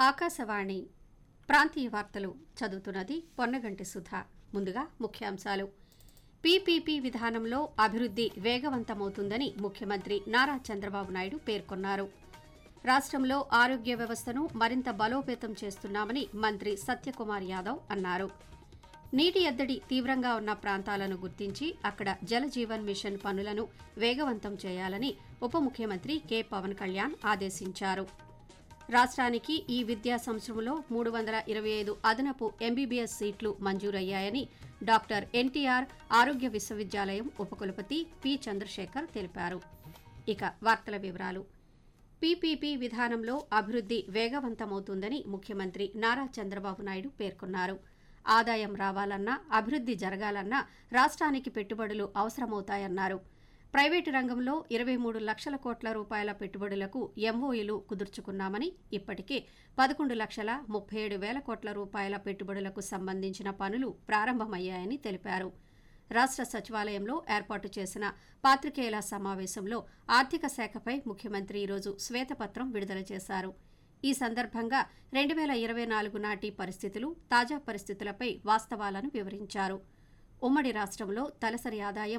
ఆకాశవాణి ప్రాంతీయ వార్తలు చదువుతున్నది పొన్నగంటి సుధా. ముందుగా ముఖ్యాంశాలు. పీపీపీ విధానంలో అభివృద్ధి వేగవంతమవుతుందని ముఖ్యమంత్రి నారా చంద్రబాబు నాయుడు పేర్కొన్నారు. రాష్ట్రంలో ఆరోగ్య వ్యవస్థను మరింత బలోపేతం చేస్తున్నామని మంత్రి సత్యకుమార్ యాదవ్ అన్నారు. నీటి ఎద్దడి తీవ్రంగా ఉన్న ప్రాంతాలను గుర్తించి అక్కడ జల జీవన్ మిషన్ పనులను వేగవంతం చేయాలని ఉప ముఖ్యమంత్రి కె పవన్ కళ్యాణ్ ఆదేశించారు. రాష్ట్రానికి ఈ విద్యా సంవత్సరంలో 325 అదనపు ఎంబీబీఎస్ సీట్లు మంజూరయ్యాయని డాక్టర్ ఎన్టీఆర్ ఆరోగ్య విశ్వవిద్యాలయం ఉపకులపతి పి చంద్రశేఖర్ తెలిపారు. ఇక వార్తల వివరాలు. పీపీపీ విధానంలో అభివృద్ధి వేగవంతమవుతుందని ముఖ్యమంత్రి నారా చంద్రబాబు నాయుడు పేర్కొన్నారు. ఆదాయం రావాలన్నా, అభివృద్ధి జరగాలన్నా రాష్ట్రానికి పెట్టుబడులు అవసరమవుతాయన్నారు. ప్రైవేటు రంగంలో 23 లక్షల కోట్ల రూపాయల పెట్టుబడులకు ఎంఓయూలు కుదుర్చుకున్నామని, ఇప్పటికే 11,37,000 కోట్ల రూపాయల పెట్టుబడులకు సంబంధించిన పనులు ప్రారంభమయ్యాయని తెలిపారు. రాష్ట్ర సచివాలయంలో ఏర్పాటు చేసిన పాత్రికేయుల సమావేశంలో ఆర్థిక శాఖపై ముఖ్యమంత్రి ఈరోజు శ్వేతపత్రం విడుదల చేశారు. ఈ సందర్భంగా 2024 నాటి పరిస్థితులు, తాజా పరిస్థితులపై వాస్తవాలను వివరించారు. ఉమ్మడి రాష్ట్రంలో తలసరి ఆదాయం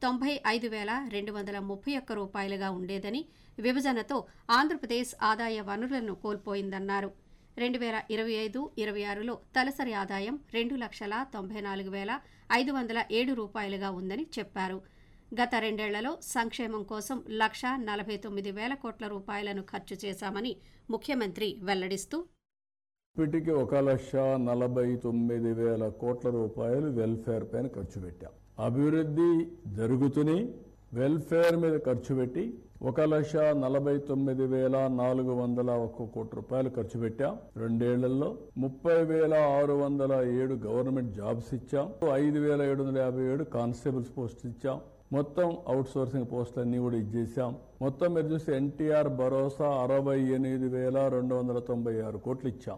95,231 రూపాయలుగా ఉండేదని, విభజనతో ఆంధ్రప్రదేశ్ ఆదాయ వనరులను కోల్పోయిందన్నారు. 2025-26లో తలసరి ఆదాయం 2,94,507 రూపాయలుగా ఉందని చెప్పారు. గత రెండేళ్లలో సంక్షేమం కోసం 1,49,000 కోట్ల రూపాయలను ఖర్చు చేశామని ముఖ్యమంత్రి వెల్లడిస్తూ, ఇప్పటికి 1,49,000 కోట్ల రూపాయలు వెల్ఫేర్ పైన ఖర్చు పెట్టాం. అభివృద్ధి జరుగుతూనే వెల్ఫేర్ మీద ఖర్చు పెట్టి 1,49,401 కోట్ల రూపాయలు ఖర్చు పెట్టాం. రెండేళ్లలో 30,607 గవర్నమెంట్ జాబ్స్ ఇచ్చాం. 5,757 కానిస్టేబుల్స్ పోస్టులు ఇచ్చాం. మొత్తం అవుట్ సోర్సింగ్ పోస్టులన్నీ కూడా ఇచ్చేసాం. మొత్తం మీరు చూస్తే ఎన్టీఆర్ భరోసా 68,296 కోట్లు ఇచ్చాం.